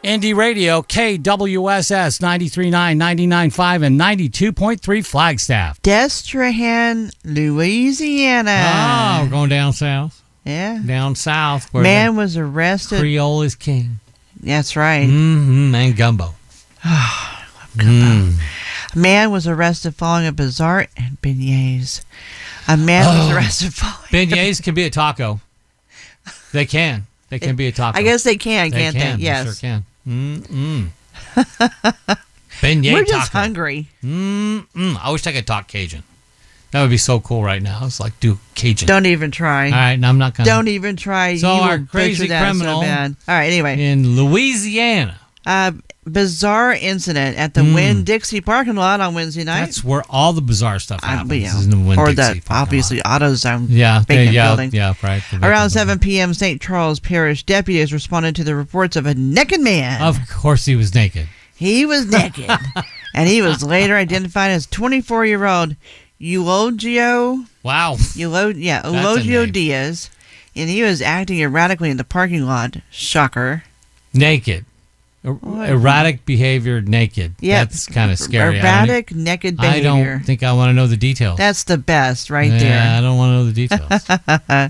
Indie Radio, KWSS 93.9, 99.5, and 92.3 Flagstaff. Destrehan, Louisiana. Oh, we're going down south. Yeah. Down south. Where Man was arrested. Creole is king. That's right. And gumbo. A man was arrested following a bazaar and beignets. A man was arrested following... Beignets can be a taco. They can. They can be a taco. I guess they can, can't they? Yes. They sure can. Beignet We're just taco. hungry. I wish I could talk Cajun. That would be so cool right now. It's like, do Cajun. Don't even try. All right, no, I'm not going to. Don't even try. So You our will crazy butcher that criminal so bad. All right, anyway. in Louisiana. Bizarre incident at the Winn-Dixie parking lot on Wednesday night. That's where all the bizarre stuff happens. Yeah. Is in the Or Winn-Dixie the, obviously, AutoZone building. Yeah, right. Around 7 p.m., St. Charles Parish deputies responded to the reports of a naked man. Of course he was naked. He was naked. And he was later identified as 24-year-old Eulogio. Wow. Eulogio Diaz. And he was acting erratically in the parking lot. Shocker. Naked. Erratic behavior naked. Yeah. That's kind of scary. Erratic, naked behavior. I don't think I want to know the details. That's the best right there. there. I don't want to know the details.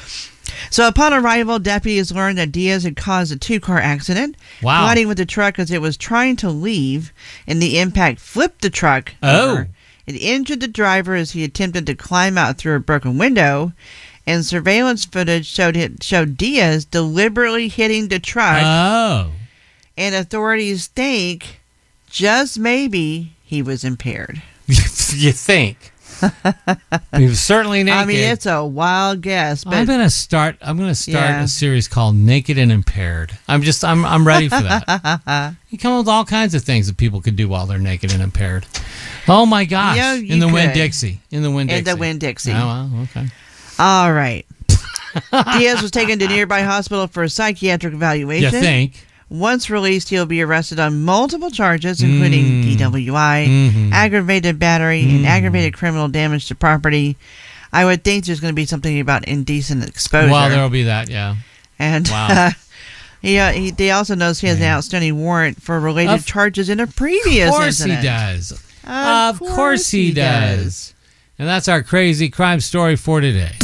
So upon arrival, deputies learned that Diaz had caused a two-car accident. Wow. Colliding with the truck as it was trying to leave, and the impact flipped the truck over. It injured the driver as he attempted to climb out through a broken window, and surveillance footage showed Diaz deliberately hitting the truck. Oh. And authorities think, just maybe, he was impaired. You think? He was certainly naked. I mean, it's a wild guess. But I'm gonna start a series called Naked and Impaired. I'm ready for that. You come up with all kinds of things that people could do while they're naked and impaired. Oh my gosh! Yeah, in the Winn-Dixie. In the Winn-Dixie. Oh, well, okay. All right. Diaz was taken to nearby hospital for a psychiatric evaluation. You think? Once released, he'll be arrested on multiple charges, including DWI, aggravated battery, and aggravated criminal damage to property. I would think there's going to be something about indecent exposure. Well, there will be that, yeah. And wow. They also knows he has an outstanding warrant for related charges in a previous incident. Of course he does. And that's our crazy crime story for today.